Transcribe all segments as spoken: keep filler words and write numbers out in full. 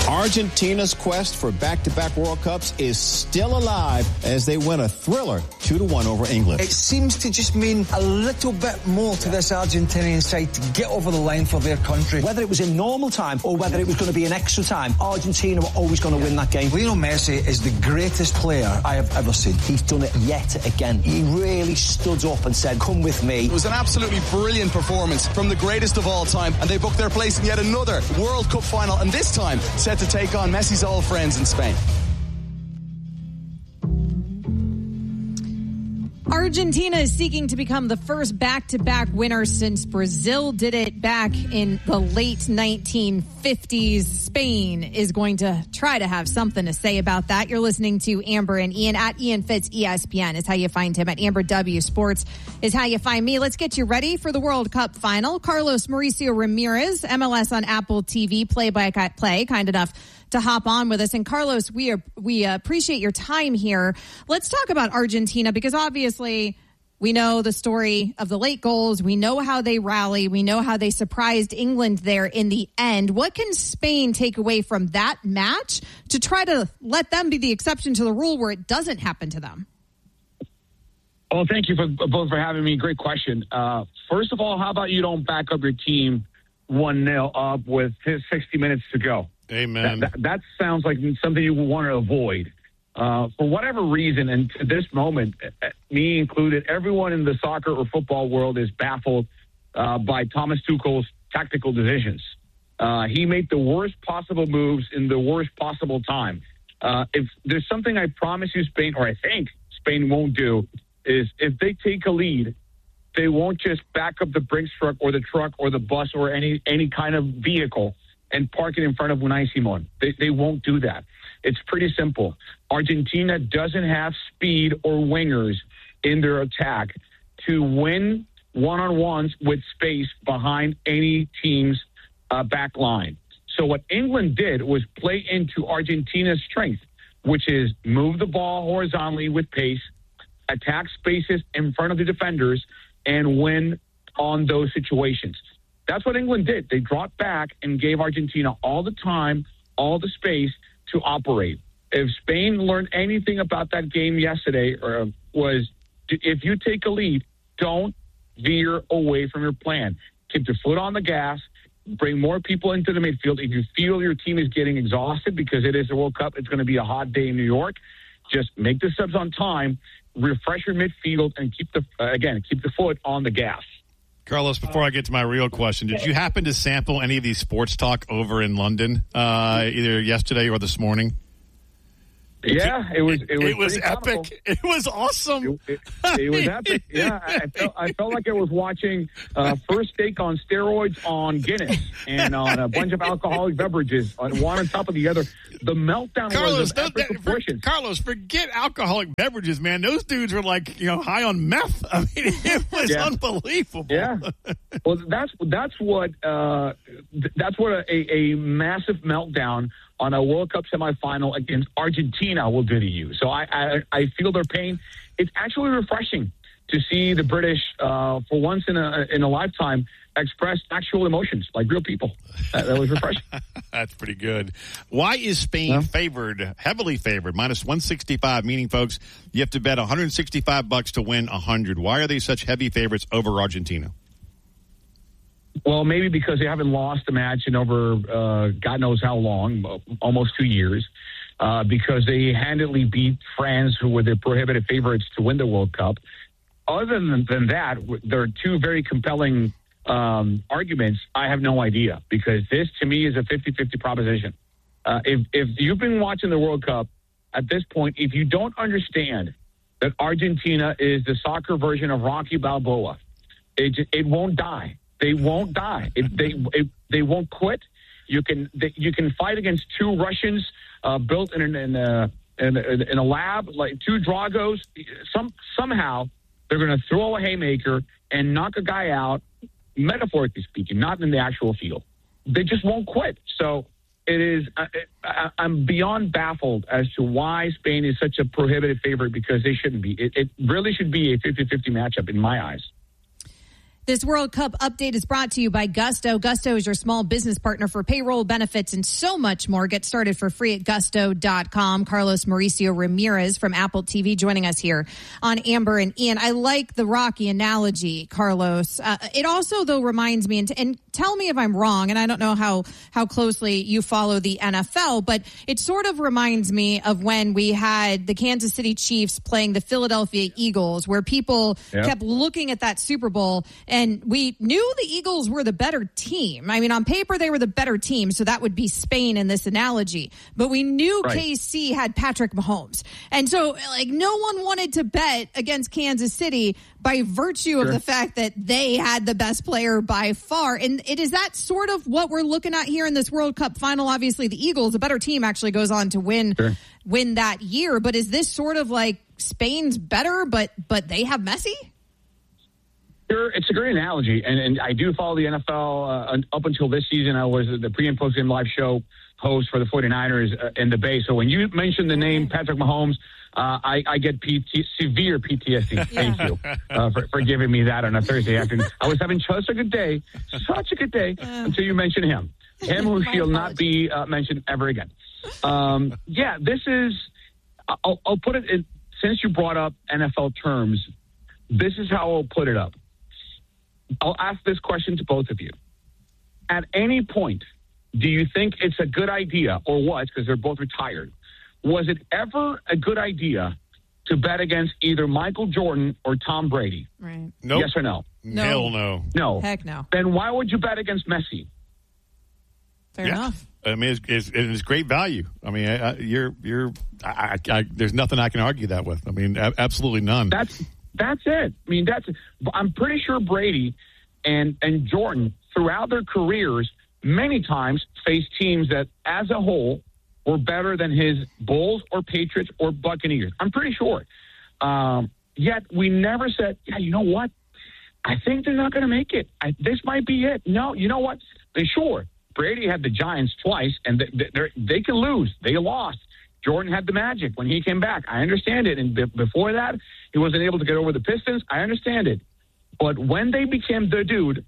Argentina's quest for back-to-back World Cups is still alive as they win a thriller two to one over England. It seems to just mean a little bit more to this Argentinian side to get over the line for their country. Whether it was in normal time or whether it was going to be in extra time, Argentina were always going to win that game. Lionel Messi is the greatest player I have ever seen. He's done it yet again. He really stood up and said, come with me. It was an absolutely brilliant performance from the greatest of all time, and they booked their place in yet another World Cup final, and this time set to take on Messi's old friends in Spain. Argentina is seeking to become the first back-to-back winner since Brazil did it back in the late nineteen fifties. Spain is going to try to have something to say about that. You're listening to Amber and Ian at Ian Fitz E S P N is how you find him. At Amber W Sports is how you find me. Let's get you ready for the World Cup final. Carlos Mauricio Ramirez, M L S on Apple T V, play-by-play, kind enough to hop on with us. And Carlos, we are, we appreciate your time here. Let's talk about Argentina, because obviously we know the story of the late goals. We know how they rally. We know how they surprised England there in the end. What can Spain take away from that match to try to let them be the exception to the rule where it doesn't happen to them? Well, thank you for both for having me. Great question. Uh, first of all, how about you don't back up your team one nil up with sixty minutes to go? Amen. That, that, that sounds like something you want to avoid. Uh, for whatever reason, and to this moment, me included, everyone in the soccer or football world is baffled uh, by Thomas Tuchel's tactical decisions. Uh, he made the worst possible moves in the worst possible time. Uh, if there's something I promise you Spain, or I think Spain won't do, is if they take a lead, they won't just back up the Brinks truck or the truck or the bus or any any kind of vehicle and park it in front of Unai Simon. They, they won't do that. It's pretty simple. Argentina doesn't have speed or wingers in their attack to win one-on-ones with space behind any team's uh, back line. So what England did was play into Argentina's strength, which is move the ball horizontally with pace, attack spaces in front of the defenders, and win on those situations. That's what England did. They dropped back and gave Argentina all the time, all the space to operate. If Spain learned anything about that game yesterday, uh, was if you take a lead, don't veer away from your plan. Keep your foot on the gas, bring more people into the midfield. If you feel your team is getting exhausted because it is a World Cup, it's going to be a hot day in New York, just make the subs on time, refresh your midfield, and keep the, uh, again, keep the foot on the gas. Carlos, before I get to my real question, did you happen to sample any of these sports talk over in London, uh, either yesterday or this morning? Yeah, it was. It was, it was epic. Comical. It was awesome. It, it, it was epic. Yeah, I felt, I felt like I was watching uh, First Take on steroids on Guinness and on a bunch of alcoholic beverages, on one on top of the other. The meltdown Carlos, was of those, epic that, proportions. For, Carlos, forget alcoholic beverages, man. Those dudes were like, you know, high on meth. I mean, it was yeah. unbelievable. Yeah. Well, that's that's what uh, that's what a, a massive meltdown on a World Cup semifinal against Argentina will do to you. So I, I, I feel their pain. It's actually refreshing to see the British, uh, for once in a in a lifetime, express actual emotions like real people. That, that was refreshing. That's pretty good. Why is Spain yeah. favored, heavily favored, minus one sixty-five, meaning, folks, you have to bet one hundred sixty-five bucks to win one hundred. Why are they such heavy favorites over Argentina? Well, maybe because they haven't lost a match in over uh, God knows how long, almost two years, uh, because they handily beat France, who were the prohibited favorites to win the World Cup. Other than, than that, there are two very compelling um, arguments. I have no idea, because this, to me, is a fifty-fifty proposition. Uh, if, if you've been watching the World Cup, at this point, if you don't understand that Argentina is the soccer version of Rocky Balboa, it, it won't die. They won't die. It, they it, they won't quit. You can they, you can fight against two Russians uh, built in in a, in, a, in a lab, like two Dragos. Some somehow they're going to throw a haymaker and knock a guy out, metaphorically speaking, not in the actual field. They just won't quit. So it is. I, I, I'm beyond baffled as to why Spain is such a prohibitive favorite, because they shouldn't be. It, it really should be a fifty-fifty matchup in my eyes. This World Cup update is brought to you by Gusto. Gusto is your small business partner for payroll, benefits, and so much more. Get started for free at gusto dot com. Carlos Mauricio Ramirez from Apple T V joining us here on Amber and Ian. I like the Rocky analogy, Carlos. Uh, it also, though, reminds me, and, and tell me if I'm wrong, and I don't know how, how closely you follow the N F L, but it sort of reminds me of when we had the Kansas City Chiefs playing the Philadelphia Eagles, where people yep. kept looking at that Super Bowl. And we knew the Eagles were the better team. I mean, on paper, they were the better team, so that would be Spain in this analogy. But we knew right. K C had Patrick Mahomes. And so, like, no one wanted to bet against Kansas City by virtue sure. of the fact that they had the best player by far. And it is that sort of what we're looking at here in this World Cup final. Obviously, the Eagles, the better team, actually goes on to win sure. win that year. But is this sort of like Spain's better, but but they have Messi? Sure, it's a great analogy, and, and I do follow the N F L. Uh, up until this season, I was the pre- and post-game live show host for the 49ers uh, in the Bay. So when you mentioned the name Patrick Mahomes, uh, I, I get P T, severe P T S D. Thank you uh, for, for giving me that on a Thursday afternoon. I was having such a good day, such a good day, until you mentioned him. Him who shall not be uh, mentioned ever again. Um, yeah, this is, I'll, I'll put it in, since you brought up N F L terms, this is how I'll put it up. I'll ask this question to both of you. At any point, do you think it's a good idea, or was, because they're both retired, was it ever a good idea to bet against either Michael Jordan or Tom Brady? Right. Nope. Yes or no? No. Hell no. No. Heck no. Then why would you bet against Messi? Fair yeah. enough. I mean, it's, it's, it's great value. I mean, I, I, you're, you're, I, I, I, there's nothing I can argue that with. I mean, a, absolutely none. That's that's it. I mean, that's. I'm pretty sure Brady and and Jordan throughout their careers many times faced teams that, as a whole, were better than his Bulls or Patriots or Buccaneers. I'm pretty sure. Um, yet we never said, yeah, you know what? I think they're not going to make it. I, this might be it. No, you know what? They sure. Brady had the Giants twice, and they, they, they can lose. They lost. Jordan had the magic when he came back. I understand it. And b- before that, he wasn't able to get over the Pistons. I understand it. But when they became the dude,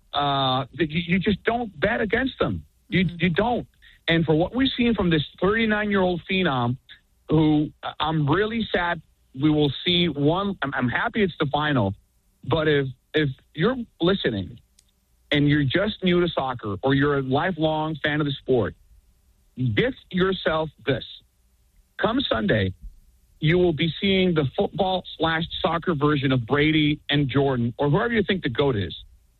uh, you, you just don't bet against them. You, mm-hmm. you don't. And for what we've seen from this thirty-nine-year-old phenom, who I'm really sad we will see one. I'm, I'm happy it's the final. But if if you're listening and you're just new to soccer or you're a lifelong fan of the sport, gift yourself this. Come Sunday, you will be seeing the football slash soccer version of Brady and Jordan, or whoever you think the GOAT is,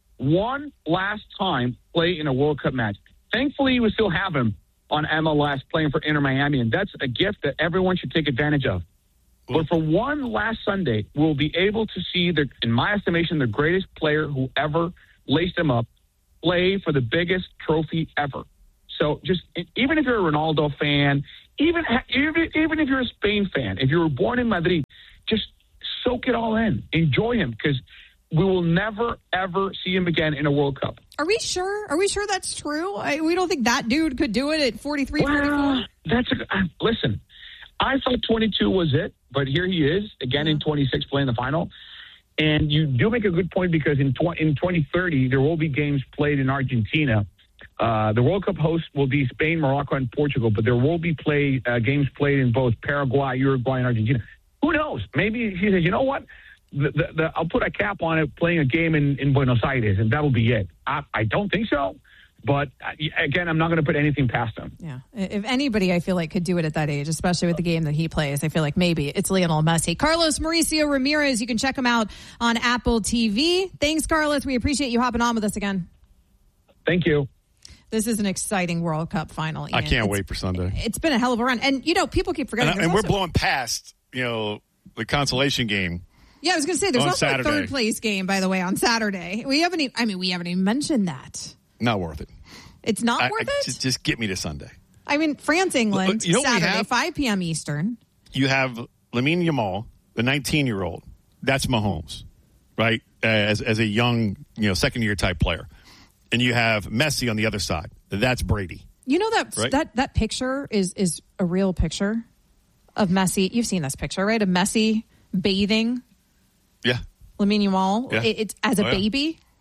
one last time play in a World Cup match. Thankfully, we still have him on M L S playing for Inter Miami, and that's a gift that everyone should take advantage of. But for one last Sunday, we'll be able to see, the, in my estimation, the greatest player who ever laced him up play for the biggest trophy ever. So just, even if you're a Ronaldo fan, even, even, even if you're a Spain fan, if you were born in Madrid, just soak it all in. Enjoy him, because we will never, ever see him again in a World Cup. Are we sure? Are we sure that's true? I, we don't think that dude could do it at forty-three, well, forty-four? That's a, uh, listen, I thought twenty-two was it, but here he is, again, yeah. in twenty-six playing the final. And you do make a good point, because in, tw- in twenty thirty, there will be games played in Argentina. Uh, the World Cup host will be Spain, Morocco, and Portugal, but there will be play uh, games played in both Paraguay, Uruguay, and Argentina. Who knows? Maybe he says, you know what? The, the, the, I'll put a cap on it, playing a game in, in Buenos Aires, and that'll be it. I, I don't think so. But, again, I'm not going to put anything past him. Yeah. If anybody, I feel like, could do it at that age, especially with the game that he plays, I feel like maybe it's Lionel Messi. Carlos Mauricio Ramirez, you can check him out on Apple T V. Thanks, Carlos. We appreciate you hopping on with us again. Thank you. This is an exciting World Cup final, Ian. I can't it's, wait for Sunday. It's been a hell of a run. And, you know, people keep forgetting. And, and we're also, blowing past, you know, the consolation game. Yeah, I was going to say, there's also Saturday. a third place game, by the way, on Saturday. We haven't even, I mean, we haven't even mentioned that. Not worth it. It's not I, worth I, it? Just, just get me to Sunday. I mean, France, England, you know Saturday, five p.m. Eastern. You have Lamine Yamal, the nineteen-year-old. That's Mahomes, right? As as a young, you know, second-year type player. And you have Messi on the other side. That's Brady. You know that right? that that picture is is a real picture of Messi. You've seen this picture, right? Of Messi bathing. Yeah. Lamine Yamal. Yeah. It, it's as a oh, yeah. baby.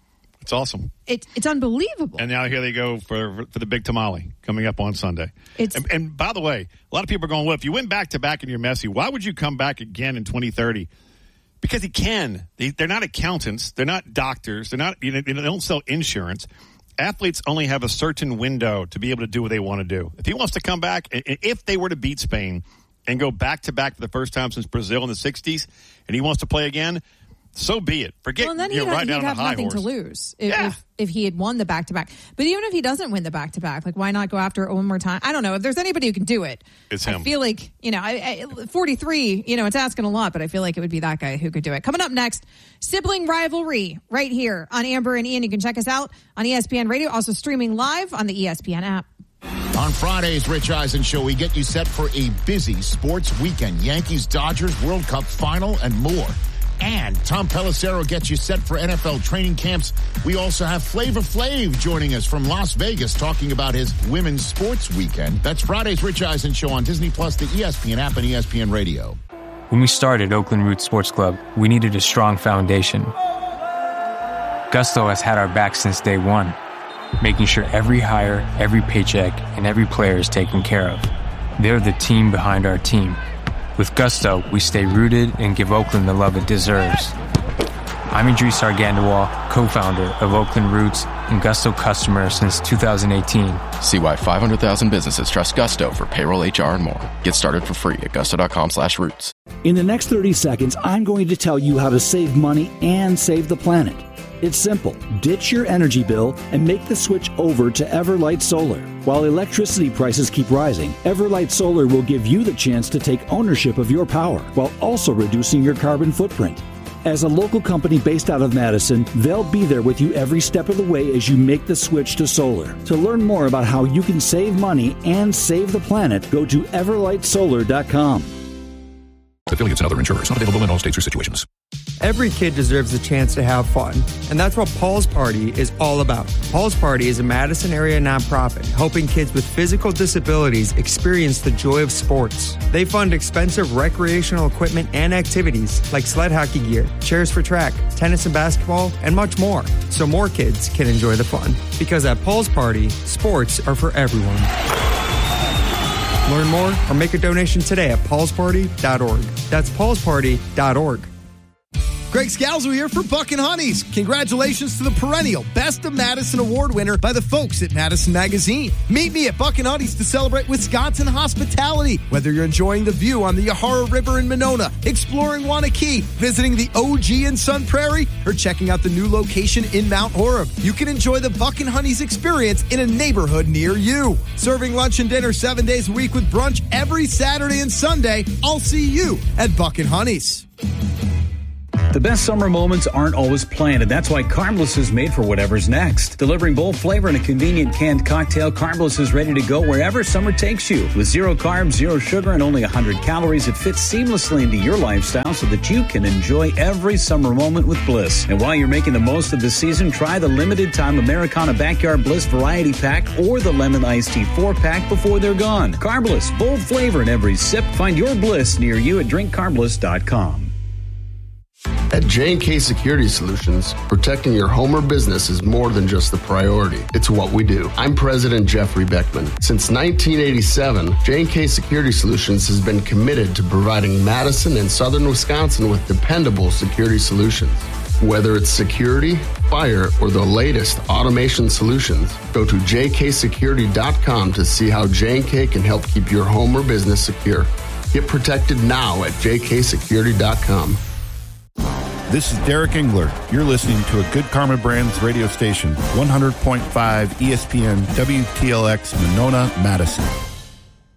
It's awesome. It, it's unbelievable. And now here they go for for the big tamale coming up on Sunday. It's, and, and by the way, a lot of people are going, well, if you win back-to-back and you're Messi, why would you come back again in twenty thirty? Because he can. They, they're not accountants. They're not doctors. They're not. You know, they don't sell insurance. Athletes only have a certain window to be able to do what they want to do. If he wants to come back, if they were to beat Spain and go back-to-back for the first time since Brazil in the sixties, and he wants to play again, so be it. Forget, well, and then you he'd, know, right he'd down have on the high nothing horse. to lose if, Yeah. if, if he had won the back-to-back. But even if he doesn't win the back-to-back, like, why not go after it one more time? I don't know. If there's anybody who can do it, it's him. I feel like, you know, I, I, forty-three, you know, it's asking a lot, but I feel like it would be that guy who could do it. Coming up next, sibling rivalry right here on Amber and Ian. You can check us out on E S P N Radio, also streaming live on the E S P N app. On Friday's Rich Eisen Show, we get you set for a busy sports weekend. Yankees, Dodgers, World Cup final, and more. And Tom Pelissero gets you set for N F L training camps. We also have Flavor Flav joining us from Las Vegas talking about his women's sports weekend. That's Friday's Rich Eisen Show on Disney Plus, the E S P N app, and E S P N Radio. When we started Oakland Roots Sports Club, we needed a strong foundation. Gusto has had our back since day one, making sure every hire, every paycheck, and every player is taken care of. They're the team behind our team. With Gusto, we stay rooted and give Oakland the love it deserves. I'm Idris Argandois, co-founder of Oakland Roots and Gusto customer since two thousand eighteen. See why five hundred thousand businesses trust Gusto for payroll, H R, and more. Get started for free at gusto.com slash roots. In the next thirty seconds, I'm going to tell you how to save money and save the planet. It's simple. Ditch your energy bill and make the switch over to Everlight Solar. While electricity prices keep rising, Everlight Solar will give you the chance to take ownership of your power while also reducing your carbon footprint. As a local company based out of Madison, they'll be there with you every step of the way as you make the switch to solar. To learn more about how you can save money and save the planet, go to everlight solar dot com. Affiliates and other insurers. Not available in all states or situations. Every kid deserves a chance to have fun, and that's what Paul's Party is all about. Paul's Party is a Madison area nonprofit helping kids with physical disabilities experience the joy of sports. They fund expensive recreational equipment and activities like sled hockey gear, chairs for track, tennis and basketball, and much more, so more kids can enjoy the fun. Because at Paul's Party, sports are for everyone. Learn more or make a donation today at pauls party dot org. That's pauls party dot org. Greg Scalzo here for Buck and Honey's. Congratulations to the perennial Best of Madison Award winner by the folks at Madison Magazine. Meet me at Buck and Honey's to celebrate Wisconsin hospitality. Whether you're enjoying the view on the Yahara River in Monona, exploring Wanakee, visiting the O G in Sun Prairie, or checking out the new location in Mount Horeb, you can enjoy the Buck and Honey's experience in a neighborhood near you. Serving lunch and dinner seven days a week with brunch every Saturday and Sunday. I'll see you at Buck and Honey's. The best summer moments aren't always planned, and that's why Carmbliss is made for whatever's next. Delivering bold flavor in a convenient canned cocktail, Carmbliss is ready to go wherever summer takes you. With zero carbs, zero sugar, and only one hundred calories, it fits seamlessly into your lifestyle so that you can enjoy every summer moment with Bliss. And while you're making the most of the season, try the limited-time Americana Backyard Bliss Variety Pack or the Lemon Iced Tea four-pack before they're gone. Carmbliss, bold flavor in every sip. Find your Bliss near you at drink carmbliss dot com. At J and K Security Solutions, protecting your home or business is more than just the priority. It's what we do. I'm President Jeffrey Beckman. Since nineteen eighty-seven, J and K Security Solutions has been committed to providing Madison and southern Wisconsin with dependable security solutions. Whether it's security, fire, or the latest automation solutions, go to j k security dot com to see how J and K can help keep your home or business secure. Get protected now at j k security dot com. This is Derek Engler. You're listening to a Good Karma Brands radio station, one hundred point five E S P N W T L X Monona, Madison.